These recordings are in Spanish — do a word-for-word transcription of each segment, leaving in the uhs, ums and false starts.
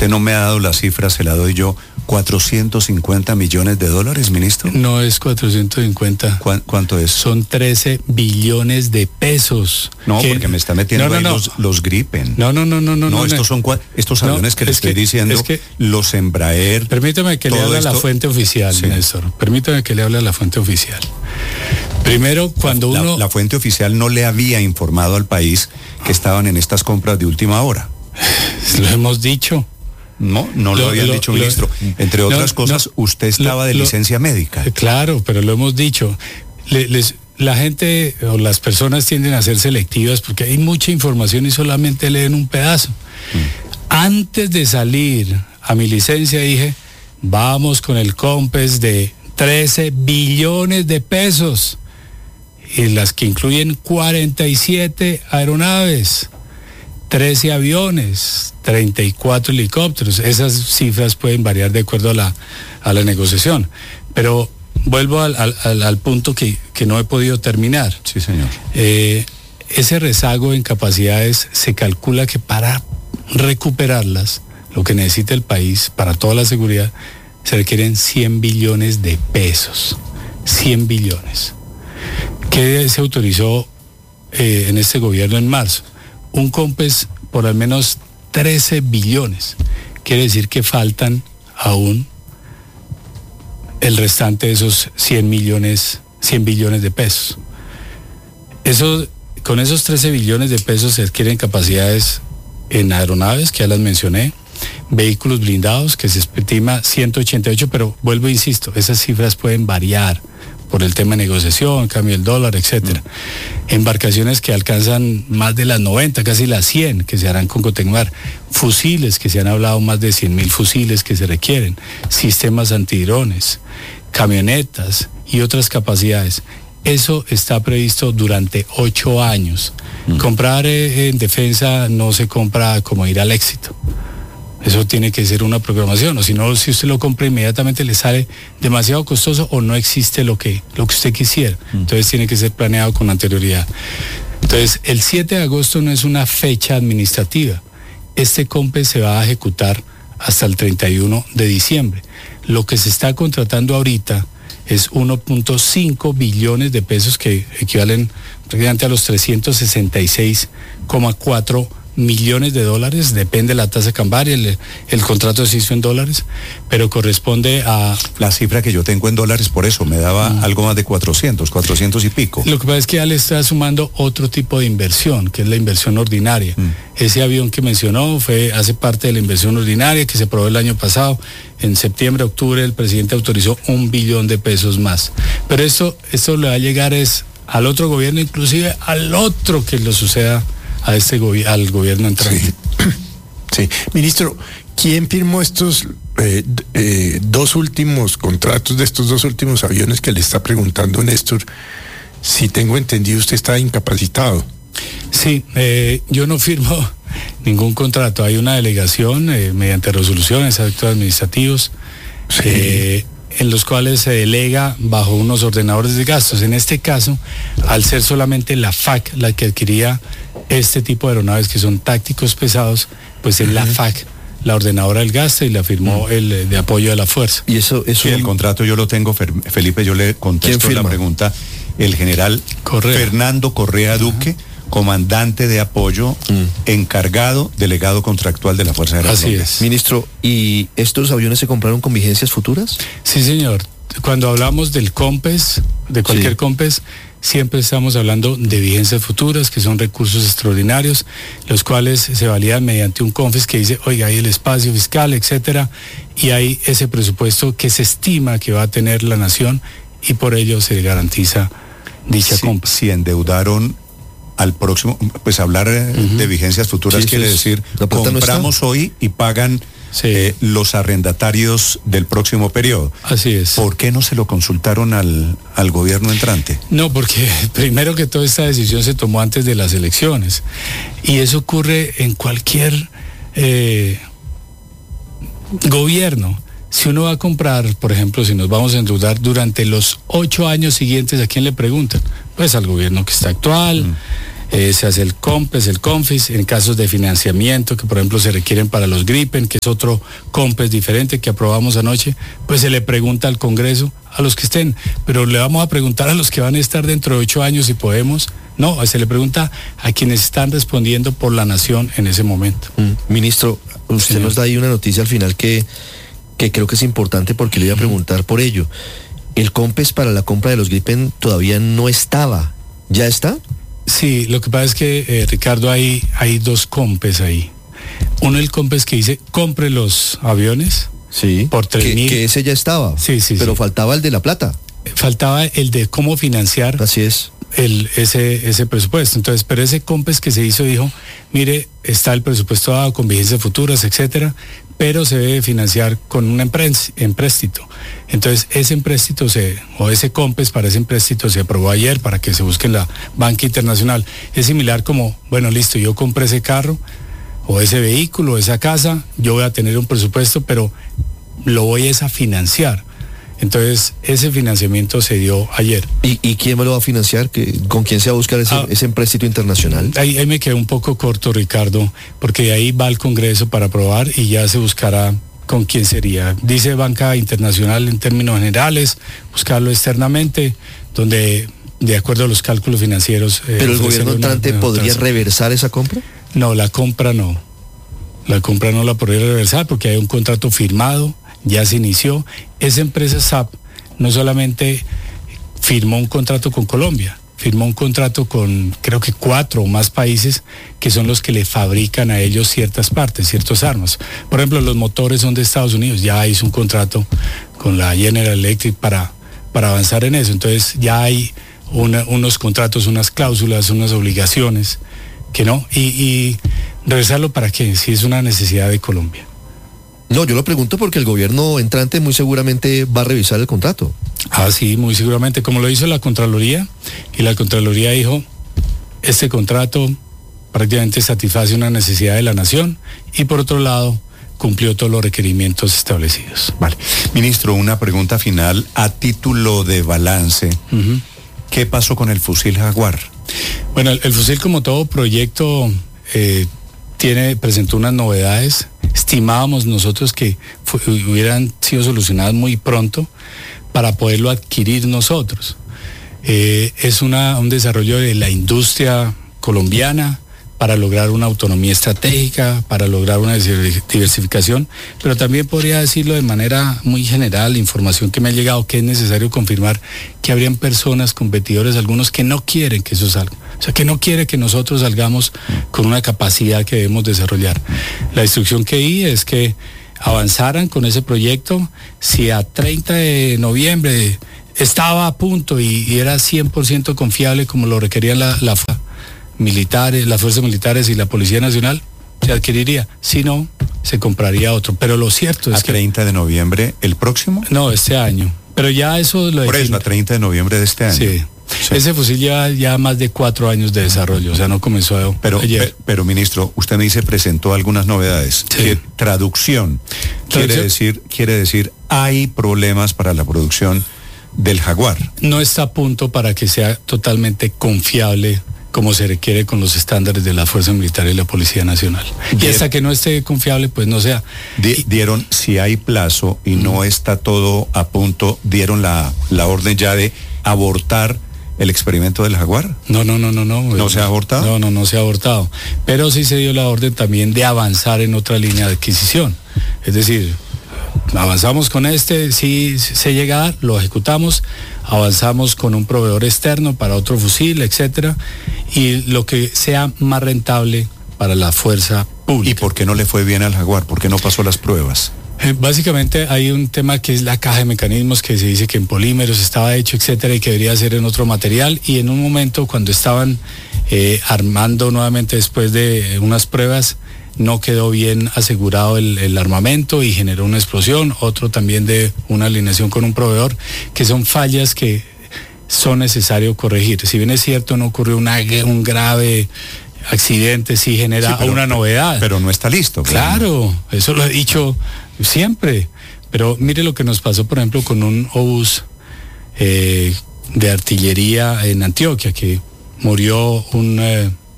Usted no me ha dado la cifra, se la doy yo. ¿cuatrocientos cincuenta millones de dólares, ministro? No es cuatrocientos cincuenta. ¿Cu ¿Cuánto es? Son trece billones de pesos. No, que... porque me está metiendo no, no, ahí no. Los, los Gripen. No, no, no, no, no. No, no estos no. son estos aviones no, que le estoy que, diciendo, es que, los Embraer. Permítame que le hable esto... a la fuente oficial, sí. Néstor. Permítame que le hable a la fuente oficial. Primero, cuando la, uno... La, la fuente oficial no le había informado al país que estaban en estas compras de última hora. Lo hemos dicho. No, no lo, lo habían lo, dicho, ministro. Lo, Entre otras no, cosas, no, usted estaba lo, de licencia médica. Claro, pero lo hemos dicho. Le, les, la gente o las personas tienden a ser selectivas porque hay mucha información y solamente leen un pedazo. Mm. Antes de salir a mi licencia dije, vamos con el COMPES de trece billones de pesos. Y las que incluyen cuarenta y siete aeronaves. trece aviones, treinta y cuatro helicópteros. Esas cifras pueden variar de acuerdo a la, a la negociación. Pero vuelvo al, al, al punto que, que no he podido terminar. Sí, señor. Eh, ese rezago en capacidades se calcula que para recuperarlas, lo que necesita el país para toda la seguridad, se requieren cien billones de pesos. cien billones. ¿Qué se autorizó eh, en este gobierno en marzo? Un COMPES por al menos trece billones. Quiere decir que faltan aún el restante de esos cien millones, cien billones de pesos. Eso, con esos trece billones de pesos se adquieren capacidades en aeronaves, que ya las mencioné, vehículos blindados, que se estima ciento ochenta y ocho, pero vuelvo e insisto, esas cifras pueden variar por el tema de negociación, cambio del dólar, etcétera. Mm. Embarcaciones que alcanzan más de las noventa, casi las cien, que se harán con Cotecmar. Fusiles, que se han hablado más de cien mil fusiles que se requieren. Sistemas antidrones, camionetas y otras capacidades. Eso está previsto durante ocho años. Mm. Comprar eh, en defensa no se compra como ir al éxito. Eso tiene que ser una programación, o si no, si usted lo compra inmediatamente le sale demasiado costoso o no existe lo que, lo que usted quisiera. Entonces tiene que ser planeado con anterioridad. Entonces, el siete de agosto no es una fecha administrativa. Este COMPES se va a ejecutar hasta el treinta y uno de diciembre. Lo que se está contratando ahorita es uno punto cinco billones de pesos que equivalen prácticamente a los trescientos sesenta y seis coma cuatro millones de dólares, depende de la tasa cambiaria, el, el contrato se hizo en dólares, pero corresponde a... La cifra que yo tengo en dólares, por eso, me daba mm. algo más de cuatrocientos, cuatrocientos y pico. Lo que pasa es que ya le está sumando otro tipo de inversión, que es la inversión ordinaria. Mm. Ese avión que mencionó fue hace parte de la inversión ordinaria que se aprobó el año pasado. En septiembre, octubre, el presidente autorizó un billón de pesos más. Pero esto, esto le va a llegar es al otro gobierno, inclusive al otro que lo suceda a este gobi al gobierno entrante. Sí. Sí. Ministro, ¿quién firmó estos eh, eh, dos últimos contratos de estos dos últimos aviones que le está preguntando Néstor? Si tengo entendido, usted está incapacitado. Sí, eh, yo no firmo ningún contrato. Hay una delegación eh, mediante resoluciones, actos administrativos, sí. eh, en los cuales se delega bajo unos ordenadores de gastos. En este caso, al ser solamente la F A C la que adquiría este tipo de aeronaves que son tácticos pesados, pues es uh-huh. la F A C, la ordenadora del gasto, y la firmó uh-huh. el de apoyo de la fuerza. Y eso, eso sí, el contrato yo lo tengo, Felipe, yo le contesto la pregunta. El general Correa. Fernando Correa Duque, uh-huh. comandante de apoyo, uh-huh. encargado, delegado contractual de la Fuerza Aérea. Así es. Ministro, ¿y estos aviones se compraron con vigencias futuras? Sí, señor. Cuando hablamos del COMPES, de cualquier sí. COMPES, siempre estamos hablando de vigencias futuras, que son recursos extraordinarios, los cuales se validan mediante un CONFES que dice, oiga, hay el espacio fiscal, etcétera, y hay ese presupuesto que se estima que va a tener la nación, y por ello se garantiza dicha sí, compra. Si endeudaron al próximo, pues hablar uh-huh. de vigencias futuras sí, quiere es, decir, compramos no hoy y pagan sí. eh, los arrendatarios del próximo periodo. Así es. ¿Por qué no se lo consultaron al, al gobierno entrante? No, porque primero que toda esta decisión se tomó antes de las elecciones, y eso ocurre en cualquier eh, gobierno. Si uno va a comprar, por ejemplo, si nos vamos a endeudar durante los ocho años siguientes, ¿a quién le preguntan? Pues al gobierno que está actual, mm. eh, se hace el COMPES, el CONFIS, en casos de financiamiento que por ejemplo se requieren para los GRIPEN, que es otro COMPES diferente que aprobamos anoche, pues se le pregunta al Congreso, a los que estén, pero le vamos a preguntar a los que van a estar dentro de ocho años si podemos. No, se le pregunta a quienes están respondiendo por la nación en ese momento. Mm. Ministro, usted Señor. nos da ahí una noticia al final que, que creo que es importante porque le iba a preguntar por ello. El COMPES para la compra de los GRIPEN todavía no estaba. ¿Ya está? Sí, lo que pasa es que, eh, Ricardo, hay, hay dos COMPES ahí. Uno, el COMPES que dice, compre los aviones. Sí, por tres mil. Que, que ese ya estaba. Sí, sí, Pero sí. faltaba el de La Plata. Faltaba el de cómo financiar. Así es. El, ese, ese presupuesto. Entonces, pero ese COMPES que se hizo dijo, mire, está el presupuesto dado con vigencias futuras, etcétera, pero se debe financiar con un empréstito. Entonces, ese empréstito se, o ese COMPES para ese empréstito se aprobó ayer para que se busque en la banca internacional. Es similar como, bueno, listo, yo compré ese carro, o ese vehículo, esa casa, yo voy a tener un presupuesto, pero lo voy a financiar. Entonces, ese financiamiento se dio ayer. ¿Y, y quién me lo va a financiar? ¿Con quién se va a buscar ese, ah, ese empréstito internacional? Ahí, ahí me quedé un poco corto, Ricardo, porque de ahí va al Congreso para aprobar y ya se buscará con quién sería. Dice banca internacional en términos generales, buscarlo externamente, donde de acuerdo a los cálculos financieros... Eh, ¿Pero el gobierno entrante una, una podría reversar esa compra? No, la compra no. La compra no la podría reversar porque hay un contrato firmado, ya se inició. Esa empresa S A P no solamente firmó un contrato con Colombia, firmó un contrato con creo que cuatro o más países que son los que le fabrican a ellos ciertas partes, ciertas armas. Por ejemplo, los motores son de Estados Unidos, ya hizo un contrato con la General Electric para, para avanzar en eso. Entonces ya hay una, unos contratos, unas cláusulas, unas obligaciones que no. Y, y reversarlo para qué, si es una necesidad de Colombia. No, yo lo pregunto porque el gobierno entrante muy seguramente va a revisar el contrato. Ah, sí, muy seguramente, como lo hizo la Contraloría, y la Contraloría dijo, este contrato prácticamente satisface una necesidad de la nación, y por otro lado, cumplió todos los requerimientos establecidos. Vale. Ministro, una pregunta final a título de balance. Uh-huh. ¿Qué pasó con el fusil Jaguar? Bueno, el, el fusil, como todo proyecto, eh, tiene, presentó unas novedades. Estimábamos nosotros que fu- hubieran sido solucionadas muy pronto para poderlo adquirir nosotros. Eh, es una, un desarrollo de la industria colombiana para lograr una autonomía estratégica, para lograr una diversificación, pero también podría decirlo de manera muy general, información que me ha llegado, que es necesario confirmar que habrían personas, competidores, algunos que no quieren que eso salga. O sea, que no quiere que nosotros salgamos con una capacidad que debemos desarrollar. La instrucción que di es que avanzaran con ese proyecto. Si a treinta de noviembre estaba a punto y, y era cien por ciento confiable como lo requerían la, la militares, las fuerzas militares y la Policía Nacional, se adquiriría. Si no, se compraría otro. Pero lo cierto es ¿A que... ¿A treinta de noviembre el próximo? No, este año. Pero ya eso lo... Por eso, a treinta de noviembre de este año. Sí. Sí. Ese fusil lleva ya más de cuatro años de desarrollo, o sea, no comenzó pero, ayer. Pero, pero, ministro, usted me dice presentó algunas novedades. Sí. ¿Qué, traducción? Quiere decir, quiere decir, hay problemas para la producción del Jaguar. No está a punto para que sea totalmente confiable como se requiere con los estándares de la Fuerza Militar y la Policía Nacional. Y hasta que no esté confiable, pues no sea. Di, dieron, si hay plazo y mm. no está todo a punto, dieron la, la orden ya de abortar el experimento del Jaguar. No, no, no, no, no. ¿No se ha abortado? No, no, no se ha abortado. Pero sí se dio la orden también de avanzar en otra línea de adquisición. Es decir, avanzamos con este, si se llega a dar, lo ejecutamos, avanzamos con un proveedor externo para otro fusil, etcétera, y lo que sea más rentable para la fuerza pública. ¿Y por qué no le fue bien al Jaguar? ¿Por qué no pasó las pruebas? Eh, básicamente hay un tema que es la caja de mecanismos, que se dice que en polímeros estaba hecho, etcétera, y que debería ser en otro material, y en un momento cuando estaban eh, armando nuevamente después de unas pruebas, no quedó bien asegurado el, el armamento y generó una explosión, otro también de una alineación con un proveedor, que son fallas que son necesarios corregir. Si bien es cierto, no ocurrió una, un grave accidente, sí genera sí, pero, una novedad. Pero no está listo. Claro, eso lo he dicho siempre. Pero mire lo que nos pasó, por ejemplo, con un obús eh, de artillería en Antioquia, que murió un... Eh,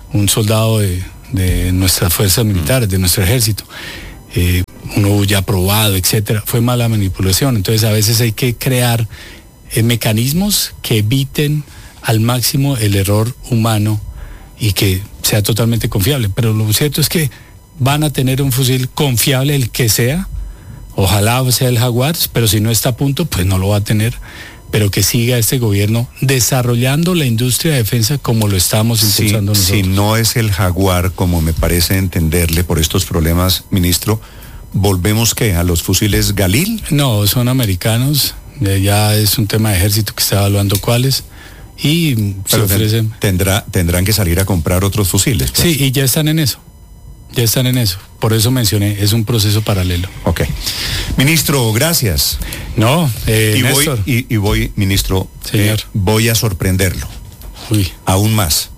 un soldado de, de nuestras fuerzas militares, de nuestro ejército, eh, uno ya probado, etcétera, fue mala manipulación. Entonces a veces hay que crear eh, mecanismos que eviten al máximo el error humano y que sea totalmente confiable. Pero lo cierto es que van a tener un fusil confiable, el que sea, ojalá sea el Jaguar, pero si no está a punto, pues no lo va a tener. Pero que siga este gobierno desarrollando la industria de defensa como lo estamos impulsando sí, nosotros. Si no es el Jaguar, como me parece entenderle por estos problemas, ministro, ¿volvemos qué? ¿A los fusiles Galil? No, son americanos, ya es un tema de ejército que está evaluando cuáles. Y se ofrecen... tendrá, tendrán que salir a comprar otros fusiles. Pues. Sí, y ya están en eso. Ya están en eso. Por eso mencioné, es un proceso paralelo. Ok. Ministro, gracias. No, eh, y, Néstor. voy, y, y voy, ministro, Señor. Eh, voy a sorprenderlo. Uy. Aún más.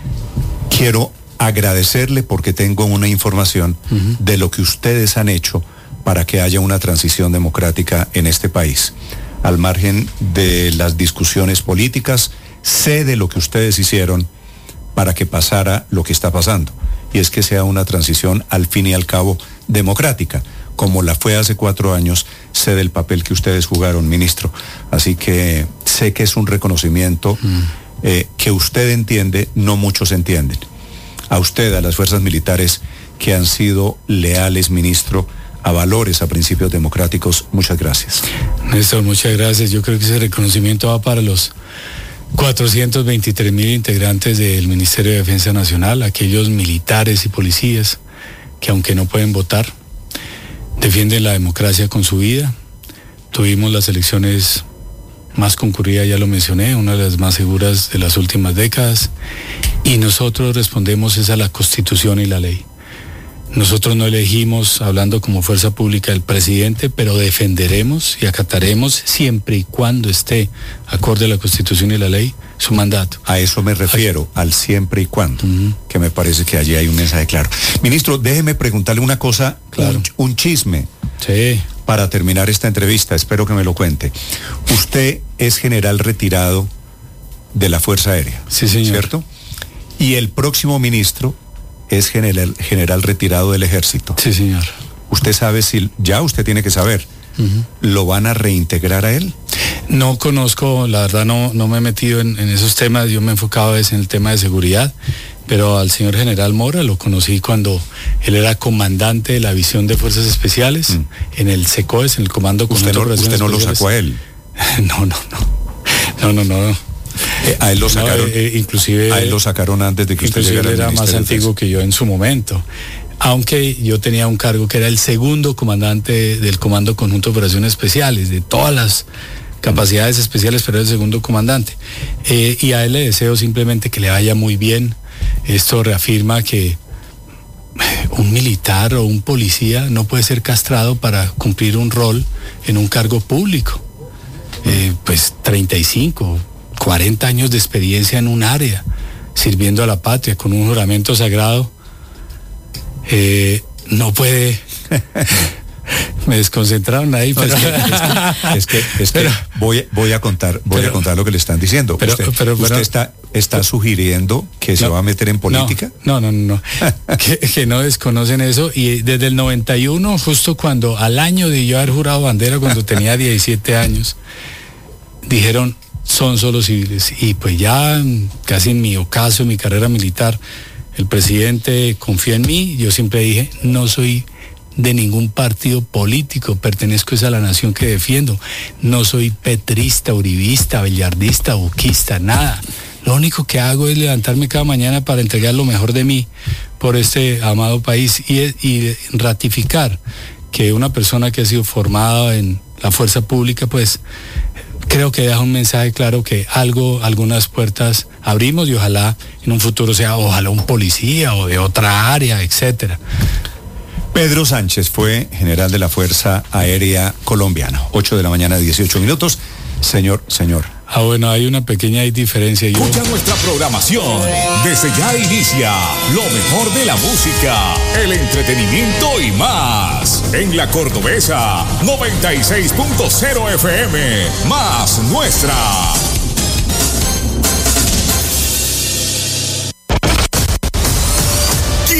Quiero agradecerle porque tengo una información uh-huh. de lo que ustedes han hecho para que haya una transición democrática en este país. Al margen de las discusiones políticas, sé de lo que ustedes hicieron para que pasara lo que está pasando, y es que sea una transición al fin y al cabo democrática, como la fue hace cuatro años, sé del papel que ustedes jugaron, ministro, así que sé que es un reconocimiento mm. eh, que usted entiende, no muchos entienden. A usted, a las fuerzas militares que han sido leales, ministro, a valores, a principios democráticos, muchas gracias. Néstor, muchas gracias. Yo creo que ese reconocimiento va para los cuatrocientos veintitrés mil integrantes del Ministerio de Defensa Nacional, aquellos militares y policías que, aunque no pueden votar, defienden la democracia con su vida. Tuvimos las elecciones más concurridas, ya lo mencioné, una de las más seguras de las últimas décadas, y nosotros respondemos es a la Constitución y la ley. Nosotros no elegimos, hablando como fuerza pública, el presidente, pero defenderemos y acataremos, siempre y cuando esté acorde a la Constitución y la ley, su mandato. A eso me refiero, al siempre y cuando, uh-huh. que me parece que allí hay un mensaje claro. Ministro, déjeme preguntarle una cosa, claro. un, un chisme, sí. para terminar esta entrevista, espero que me lo cuente. Usted es general retirado de la Fuerza Aérea, sí, señor. ¿Cierto? Y el próximo ministro es general, general retirado del Ejército. Sí, señor. ¿Usted sabe si, ya usted tiene que saber, uh-huh. lo van a reintegrar a él? No conozco, la verdad no, no me he metido en, en esos temas, yo me he enfocado en el tema de seguridad, pero al señor general Mora lo conocí cuando él era comandante de la División de Fuerzas Especiales, mm. en el SECOES, en el Comando Conjunto de Operaciones Especiales. ¿Usted no lo sacó a él? no, no, no, no, no, no. Eh, a él lo sacaron, no, eh, inclusive a él lo sacaron antes de que usted llegara al era más antiguo que yo en su momento, aunque yo tenía un cargo que era el segundo comandante del Comando Conjunto de Operaciones Especiales, de todas las capacidades especiales, pero era el segundo comandante. Eh, y a él le deseo simplemente que le vaya muy bien. Esto reafirma que un militar o un policía no puede ser castrado para cumplir un rol en un cargo público. Eh, pues treinta y cinco, cuarenta años de experiencia en un área, sirviendo a la patria con un juramento sagrado, eh, no puede... Me desconcentraron ahí, pero... No, es que, es que, es que pero, voy, voy a contar voy pero, a contar lo que le están diciendo. Pero, usted pero, pero, usted está, está sugiriendo que no, se va a meter en política. No, no, no, no. que, que no desconocen eso. Y desde el noventa y uno, justo cuando, al año de yo haber jurado bandera, cuando tenía diecisiete años, dijeron, son solo civiles. Y pues ya, casi en mi ocaso, en mi carrera militar, el presidente confía en mí. Yo siempre dije, no soy de ningún partido político, pertenezco a la nación que defiendo. No soy petrista, uribista, bellardista, buquista, nada. Lo único que hago es levantarme cada mañana para entregar lo mejor de mí por este amado país y, y ratificar que una persona que ha sido formada en la fuerza pública, pues creo que deja un mensaje claro que algo, algunas puertas abrimos y ojalá en un futuro sea, ojalá un policía o de otra área, etcétera. Pedro Sánchez fue general de la Fuerza Aérea Colombiana. ocho de la mañana, dieciocho minutos. Señor, señor. Ah, bueno, hay una pequeña diferencia. Yo... Escucha nuestra programación. Desde ya inicia lo mejor de la música, el entretenimiento y más. En La Cordobesa, noventa y seis punto cero F M. Más nuestra.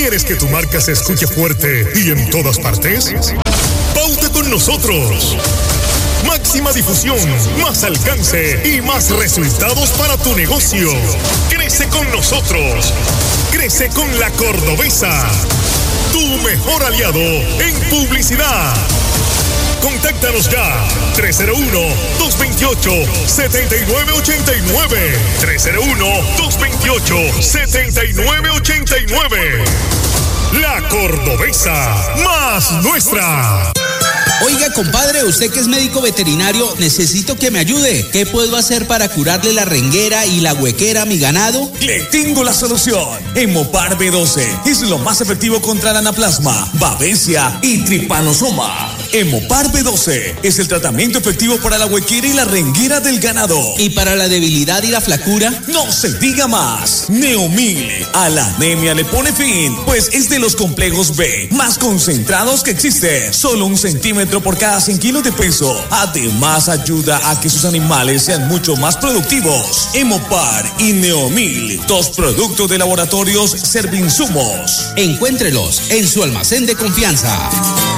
¿Quieres que tu marca se escuche fuerte y en todas partes? Pauta con nosotros. Máxima difusión, más alcance y más resultados para tu negocio. Crece con nosotros. Crece con La Cordobesa. Tu mejor aliado en publicidad. Contáctanos ya. tres cero uno, dos dos ocho, siete nueve ocho nueve. tres cero uno, dos dos ocho, siete nueve ocho nueve. La Cordobesa, más nuestra. Oiga, compadre, usted que es médico veterinario, necesito que me ayude. ¿Qué puedo hacer para curarle la renguera y la huequera a mi ganado? Le tengo la solución. Hemopar B doce es lo más efectivo contra la anaplasma, babesia y tripanosoma. Hemopar B doce es el tratamiento efectivo para la huequera y la renguera del ganado. ¿Y para la debilidad y la flacura? No se diga más. Neomil a la anemia le pone fin, pues es de los complejos B más concentrados que existe. Solo un centímetro por cada cien kilos de peso. Además, ayuda a que sus animales sean mucho más productivos. Hemopar y Neomil, dos productos de laboratorios Servinsumos. Encuéntrelos en su almacén de confianza.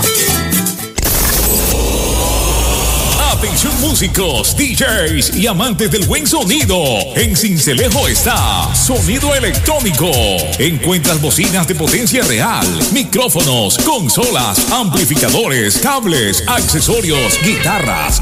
Atención músicos, D Js y amantes del buen sonido. En Sincelejo está Sonido Electrónico. Encuentras bocinas de potencia real, micrófonos, consolas, amplificadores, cables, accesorios, guitarras,